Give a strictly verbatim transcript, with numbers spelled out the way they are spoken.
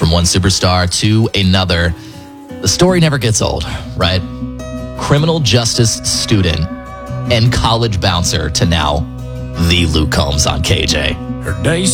from one superstar to another. The story never gets old, right? Criminal justice student and college bouncer to now the Luke Combs on K J. Her day